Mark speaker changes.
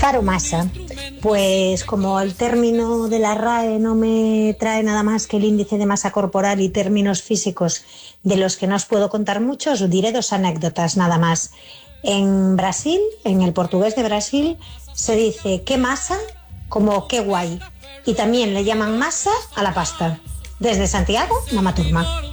Speaker 1: Caro masa. Pues como el término de la RAE no me trae nada más que el índice de masa corporal y términos físicos de los que no os puedo contar mucho, os diré dos anécdotas nada más. En Brasil, en el portugués de Brasil, se dice qué masa como qué guay. Y también le llaman masa a la pasta. Desde Santiago, Mama Turma.